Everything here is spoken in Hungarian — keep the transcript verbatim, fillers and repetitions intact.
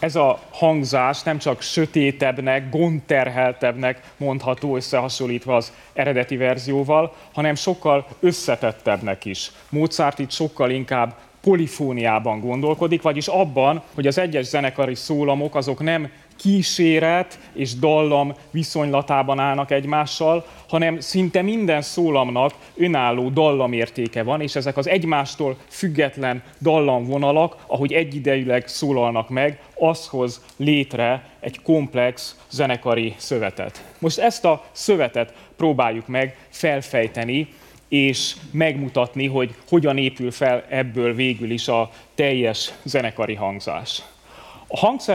Ez a hangzás nem csak sötétebbnek, gondterheltebbnek mondható összehasonlítva az eredeti verzióval, hanem sokkal összetettebbnek is. Mozart itt sokkal inkább polifóniában gondolkodik, vagyis abban, hogy az egyes zenekari szólamok azok nem kíséret és dallam viszonylatában állnak egymással, hanem szinte minden szólamnak önálló dallamértéke van, és ezek az egymástól független dallamvonalak, ahogy egyidejűleg szólalnak meg, az hoz létre egy komplex zenekari szövetet. Most ezt a szövetet próbáljuk meg felfejteni, és megmutatni, hogy hogyan épül fel ebből végül is a teljes zenekari hangzás. A hangszer